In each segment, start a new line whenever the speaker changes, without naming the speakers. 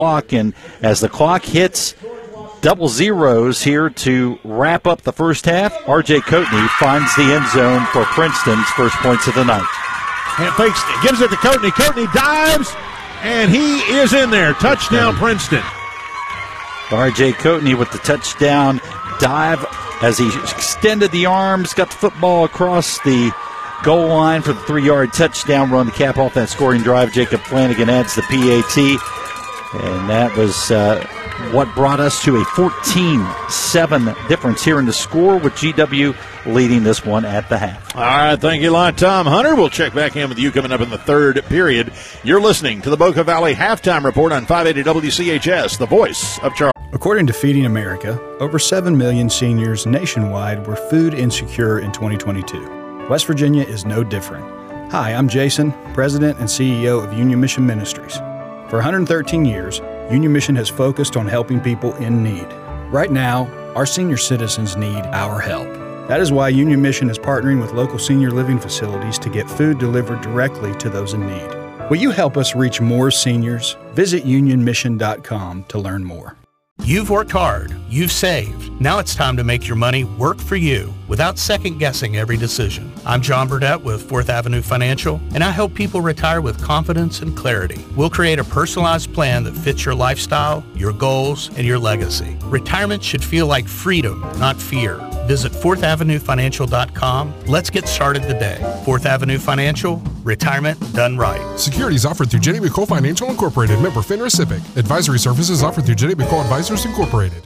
clock, and as the clock hits double zeros here to wrap up the first half, R.J. Coatney finds the end zone for Princeton's first points of the night.
And fakes, gives it to Coatney. Coatney dives, and he is in there. Touchdown, Princeton.
R.J. Coatney with the touchdown dive as he extended the arms, got the football across the goal line for the 3-yard touchdown run to cap off that scoring drive. Jacob Flanagan adds the PAT, and that was what brought us to a 14-7 difference here in the score, with GW leading this one at the half.
All right, thank you a lot, Tom Hunter. We'll check back in with you coming up in the third period. You're listening to the Boca Valley Halftime Report on 580 WCHS, the voice of Charles.
According to Feeding America, over 7 million seniors nationwide were food insecure in 2022. West Virginia is no different. Hi, I'm Jason, President and CEO of Union Mission Ministries. For 113 years, Union Mission has focused on helping people in need. Right now, our senior citizens need our help. That is why Union Mission is partnering with local senior living facilities to get food delivered directly to those in need. Will you help us reach more seniors? Visit unionmission.com to learn more.
You've worked hard, you've saved. Now it's time to make your money work for you without second-guessing every decision. I'm John Burdett with 4th Avenue Financial, and I help people retire with confidence and clarity. We'll create a personalized plan that fits your lifestyle, your goals, and your legacy. Retirement should feel like freedom, not fear. Visit 4thavenuefinancial.com. Let's get started today. 4th Avenue Financial, retirement done right.
Securities offered through Jenny McCole Financial Incorporated, member FINRA SIPC. Advisory services offered through Jenny McCole Advisors Incorporated.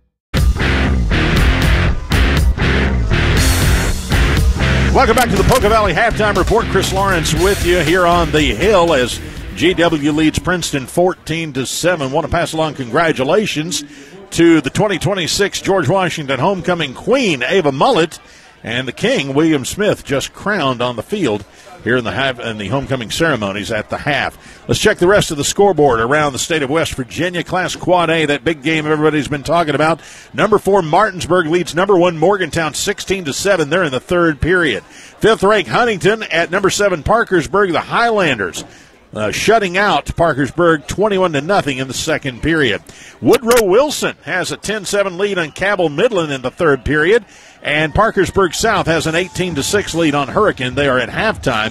Welcome back to the Boca Valley Halftime Report. Chris Lawrence with you here on the Hill as GW leads Princeton 14-7. Want to pass along congratulations to the 2026 George Washington Homecoming Queen, Ava Mullet, and the King, William Smith, just crowned on the field here in the homecoming ceremonies at the half. Let's check the rest of the scoreboard around the state of West Virginia. Class Quad A, that big game everybody's been talking about. Number 4 Martinsburg leads number 1 Morgantown 16-7. They're in the third period. 5th-ranked Huntington at number 7 Parkersburg. The Highlanders shutting out Parkersburg 21-0 in the second period. Woodrow Wilson has a 10-7 lead on Cabell Midland in the third period, and Parkersburg South has an 18-6 lead on Hurricane. They are at halftime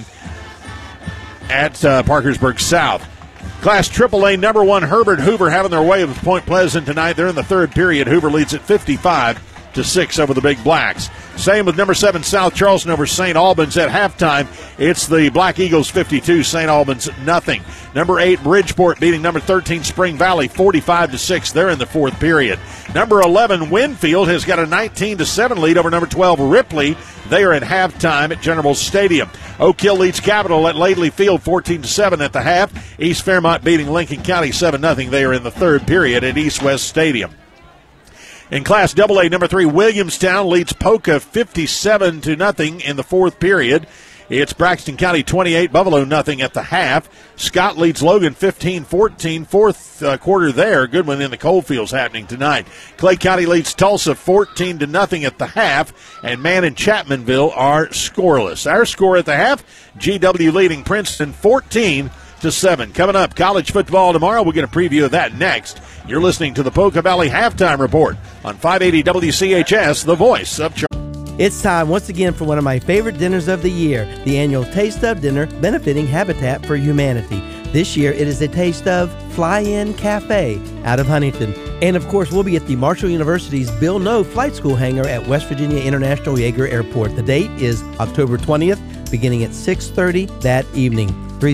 at Parkersburg South. Class AAA number 1 Herbert Hoover having their way with Point Pleasant tonight. They're in the third period. Hoover leads at 55-6 over the Big Blacks. Same with number 7 South Charleston over St. Albans at halftime. It's the Black Eagles 52, St. Albans nothing. Number 8 Bridgeport beating number 13 Spring Valley 45-6. They're in the fourth period. Number 11 Winfield has got a 19-7 lead over number 12 Ripley. They are at halftime at General Stadium. Oak Hill leads Capital at Laidley Field 14-7 at the half. East Fairmont beating Lincoln County 7-0. They are in the third period at East West Stadium. In Class AA, number 3 Williamstown leads Poca 57-0 in the fourth period. It's Braxton County 28, Buffalo nothing at the half. Scott leads Logan 15-14, fourth quarter there. Good one in the Coalfields happening tonight. Clay County leads Tulsa 14-0 at the half, and Man and Chapmanville are scoreless. Our score at the half, GW leading Princeton 14-7. Coming up, college football tomorrow. We're going to preview that next. You're listening to the Boca Valley Halftime Report on 580 WCHS, the voice of Charlotte.
It's time once again for one of my favorite dinners of the year, the annual Taste of Dinner benefiting Habitat for Humanity. This year it is a Taste of Fly-In Cafe out of Huntington. And of course we'll be at the Marshall University's Bill Noe Flight School hangar at West Virginia International Yeager Airport. The date is October 20th, beginning at 6:30 that evening.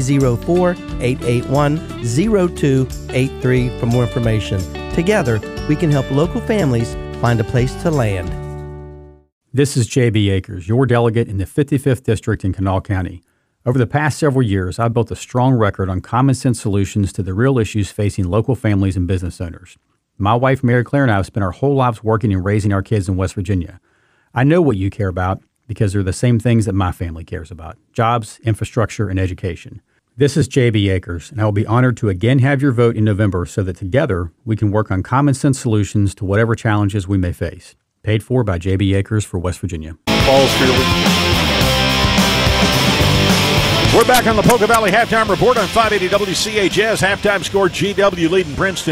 304-881-0283 for more information. Together, we can help local families find a place to land.
This is J.B. Akers, your delegate in the 55th District in Kanawha County. Over the past several years, I've built a strong record on common sense solutions to the real issues facing local families and business owners. My wife, Mary Claire, and I have spent our whole lives working and raising our kids in West Virginia. I know what you care about because they're the same things that my family cares about: jobs, infrastructure, and education. This is J.B. Akers, and I will be honored to again have your vote in November so that together we can work on common sense solutions to whatever challenges we may face. Paid for by J.B. Akers for West Virginia.
Balls for your
We're back on the Poca Valley Halftime Report on 580 WCHS. Halftime score, GW leading Princeton